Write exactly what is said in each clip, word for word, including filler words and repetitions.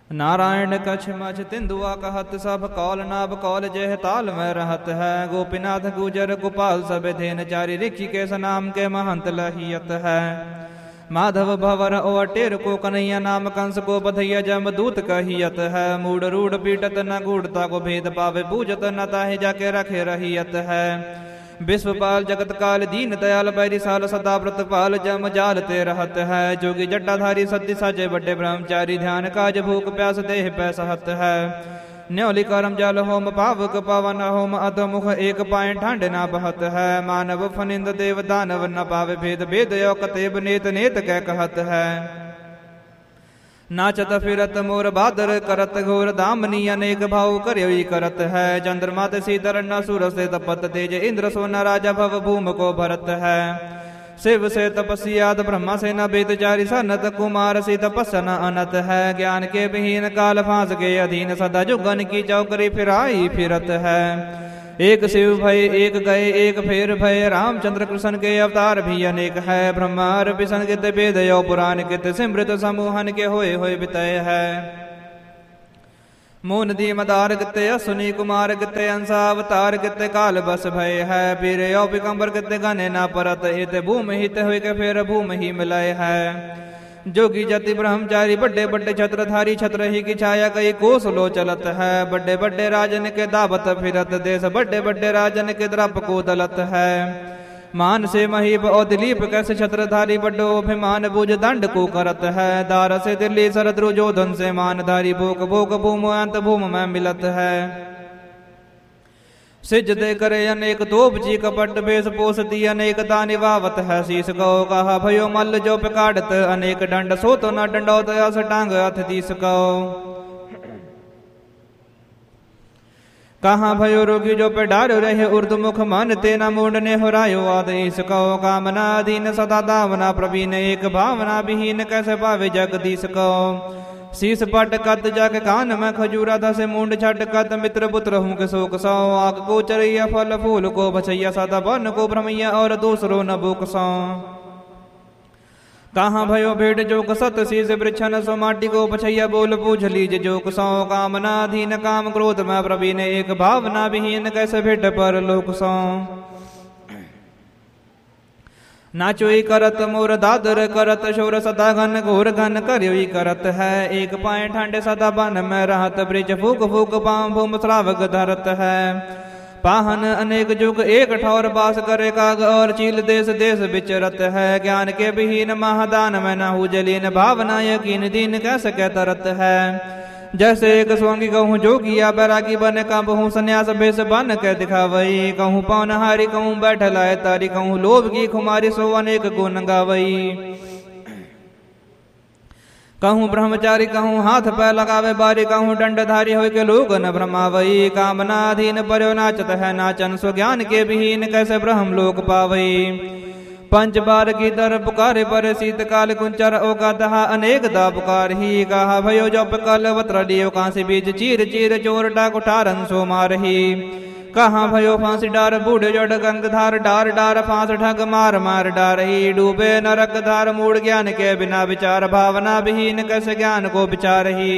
नारायण कछ मछ तिंदुआ कहत सब कौल नाभ कौल जय ताल में रहत है। गोपीनाथ गुजर गोपाल सब धेन चारि ऋषिकेश नाम के महंत लहियत है। माधव भवर ओ अटेर को कन्हैया नाम कंस को बधैया जमदूत कहियत है। मूड रूढ़ पीटत न गूढ़ता को भेद पावे पूजत न ताहे जाके रखे रहियत है। विश्वपाल जगत काल दीन दयाल बैरिसाल सदा व्रतपाल जम जालते रहत है। जोगी जटाधारी सत्य साजे बड़े ब्रह्मचारी ध्यान काज भूख प्यास देह पैसहत है। न्योली करम जल होम पावक पवन होम अधमुख एक पाए ठांड ना बहत है। मानव फनिंद देव दानव न पावे भेद भेद यो कतेब नेत नेत कह कहत है। नाचत फिरत मोर बादर करत घोर दामनी अनेक भाव करई करत है। चंद्रमा ते सीधर न सूर से तपत तेज इंद्र सोन राजा भव भूम को भरत है। शिव से तपस्याद ब्रह्मा से न वेद चारि सनत कुमार से तपस्या अनत है। ज्ञान के विहीन काल फांस के अधीन सदा जुगन की चौकरी फिराई फिरत है। एक शिव भय एक गए एक फेर भय रामचंद्र कृष्ण के अवतार भी अनेक है। ब्रह्मा विष्णु कित वेद यो पुराण कित सिमृत समूहन के होए होए बितय है। मोन दी मदार किते असुनी कुमार किते अंसा अवतार किते काल बस भय है। फिर यो पिकम्बर किते गाने ना परत इत भूमि हित हुए के फिर भूमि ही मिलय है। जोगी जति ब्रह्मचारी बड़े बड़े छत्रधारी छत्र ही की छाया कई कोस लो चलत है। बड़े बड़े राजन के दावत फिरत देश बड़े बड़े राजन के द्रप को दलत है। मान से महीप और दिलीप कैसे छत्रधारी बड्डो अभिमान बुझ दंड को करत है। दार से दिल्ली सरद्रु जोधन से मानधारी भोग भोग भूम अंत भूम में मिलत है। सिज दे करे अनेक तोप जी कपट भेष पोषती अनेक दानि वावत है। शीस गौ कहा भयो मल्ल जो पिकाड़त अनेक दंड सो तो न दंडौत अस टांग अथ तीस गौ। कहाँ भयो रोगी जो पे डार रहे उर्द मुख मन तेना मूड ने हुरायो आदेश कहो। कामना अधीन सदा दावना प्रवीण एक भावना विहीन कैसे पावे जगदीश कहो। शीस पट कत जग कान में खजूरा धसे मुंड छट कत मित्र पुत्र हूँ के शोक सौ। आग को चरैया फल फूल को बचैया सदा बन को भ्रमैया और दूसरो न बुक सौ। कहाँ भयो भेड़ जोक सत शीस वृक्षन सो माटी को बछैया बोल पूछ लीज जोक सौ। कामना अधीन काम क्रोध में प्रवीण एक भावना विहीन कैसे भेट पर लोक सौ। नाचोई करत मोर दादर करत शोर सदा घन घोर घन करयोई करत है। एक पाए ठांडे सदा बन में रहत ब्रिज फूक फूक पाँव भूम श्रावक धरत है। पाहन अनेक जुग एक ठौर बास करे काग और चील देश देश विचरत है। ज्ञान के विहीन महादान में न हो जलीन भावना यकीन दीन कैसे कह तरत है। जैसे एक स्वांगी कहूँ जोगिया बैरागी बन का बहु संन्यास भेष बन के दिखावई। कहूँ पौनहारी कहूँ बैठल आए तारी कहूँ लोभ की खुमारी सो अनेक गुण गावई। कहूँ ब्रह्मचारी कहूँ हाथ पैर लगावे बारी कहूँ दंडधारी हो के लोग न भ्रमावई। कामना अधीन पर्यो नाचत है नाचन स्व ज्ञान के विहीन कैसे ब्रह्म लोक पावई। पंच बार की दर पुकारे पर शीतकाल कुंचर ओका दहा अनेक दा पुकार ही। कहा भयो जप कल वत्र लियो कांसी बीज चीर चीर चोर डाक ठारन सो मारही। कहाँ भयो फांसी डार बूढ़ जड़ गंग धार डार डार फांस ठग मार मार डारही। डूबे नरक धार मूड ज्ञान के बिना विचार भावना विहीन कैसे ज्ञान को विचारही।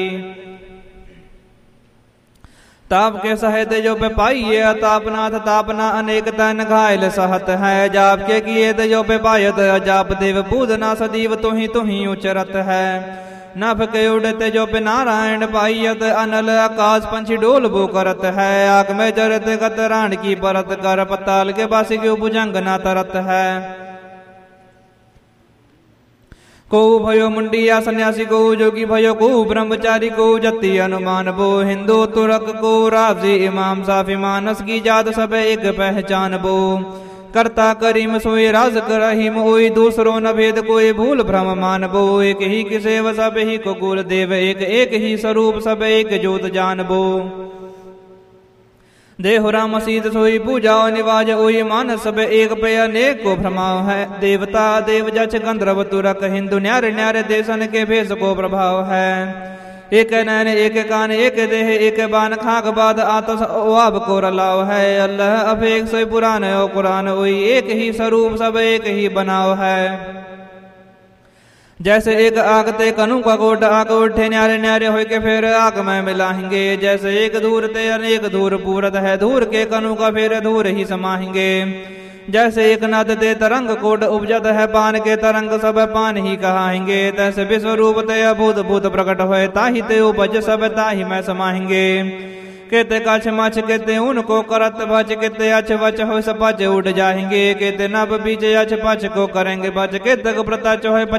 ताप के सहित जो पे पाइये तापनाथ तापना अनेक तन घायल सहत है। जाप के किए जो पे पायत जाप देव पूजना सदीव तुही तुही उचरत है। नभ के उड़ते जो पे नारायण पाइयत अनल आकाश पंछी डोल बो करत है। आग में जरत गत राण की परत कर पताल के बासी के भुजंग ना तरत है। को भयो मुंडिया सन्यासी को जोगी भयो को ब्रह्मचारी को जति अनुमान बो। हिंदू तुरक को राजी इमाम साफी मानस की जात सब एक पहचान बो। करता करीम सोए राज करहिम ओई दूसरो न भेद कोई भूल भ्रम मान बो। एक ही की सेव सब ही को कुल देव एक एक ही स्वरूप सब एक जोत जान बो। देहो राम सीत सोई पूजा निवाज ओई मान सब एक पे अनेक को भ्रमाव है। देवता देव जच गंधर्व तुरक हिंदू न्यारे न्यारे देशन के भेष को प्रभाव है। एक नैन एक कान एक देह एक बान खाक बाद आतस ओआब को रलाव है। अल्लाह अभेक सोई पुराण ओ कुरान ओई एक ही स्वरूप सब एक ही बनाव है। जैसे एक आगते कनु का कोट आग उठे न्यारे न्यारे हो के फिर आग में मिलाएंगे। जैसे एक दूर ते अनेक दूर पूरत है, दूर के कनु का फिर दूर ही समाएंगे। जैसे एक नद ते तरंग कोट उपजत है, पान के तरंग सब पान ही कहाएंगे। तैसे विश्वरूप ते अभूत भूत प्रकट होए, ताहि ते उपज सब ताहि में समाएंगे। केते कछ मछ केते उनको करत भच, केते अछ वच हो सपच उठ जाएंगे। केते नभ बीच अछ पछ को करेंगे बच, केते प्रता चोहे